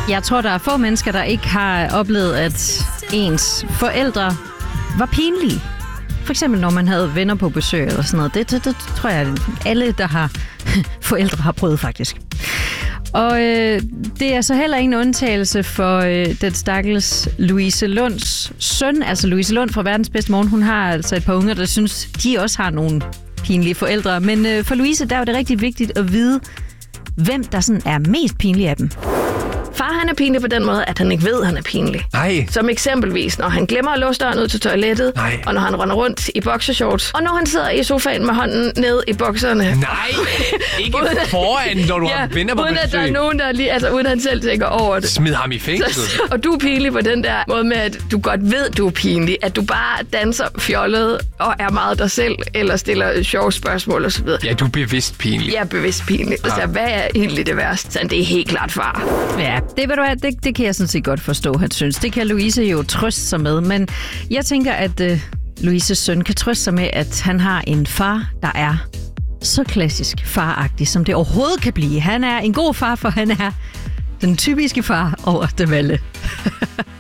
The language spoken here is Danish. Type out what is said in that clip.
Jeg tror, der er få mennesker, der ikke har oplevet, at ens forældre var pinlige. For eksempel, når man havde venner på besøg eller sådan noget. Det tror jeg, alle, der har forældre, har prøvet faktisk. Og det er så heller ingen undtagelse for den stakkels Louise Lunds søn, altså Louise Lund fra Verdens Bedste Morgen. Hun har altså et par unger, der synes, de også har nogle pinlige forældre. Men for Louise, der er det rigtig vigtigt at vide, hvem der sådan er mest pinlig af dem. Far, han er pinlig på den måde, at han ikke ved, at han er pinlig. Nej. Som eksempelvis, når han glemmer at låse døren ud til toilettet, Nej. og når han render rundt i boxershorts, og når han sidder i sofaen med hånden ned i bokserne. Nej, ikke foran, når du har venner på uden besøg. at der er nogen, der lige, altså uden at han selv tænker over det. Smid ham i fængsel. Og du er pinlig på den der måde med, at du godt ved, du er pinlig. At du bare danser fjollet og er meget dig selv, eller stiller sjove spørgsmål osv. Ja, du er bevidst pinlig. Jeg er bevidst pinlig. Ja. Altså, hvad er egentlig det værste? Så det er helt klart far. Ja, det ved du hvad, det kan jeg sådan set godt forstå, han synes. Det kan Louise jo trøste sig med, men jeg tænker, at Louises søn kan trøste sig med, at han har en far, der er så klassisk faragtig, som det overhovedet kan blive. Han er en god far, for han er den typiske far over dem alle.